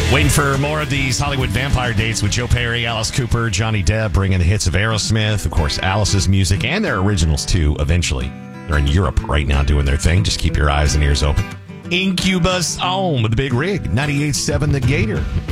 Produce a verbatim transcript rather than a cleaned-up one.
Waiting for more of these Hollywood vampire dates with Joe Perry, Alice Cooper, Johnny Depp, bringing the hits of Aerosmith, of course, Alice's music, and their originals, too, eventually. They're in Europe right now doing their thing. Just keep your eyes and ears open. Incubus on with the Big Rig, ninety-eight point seven The Gator.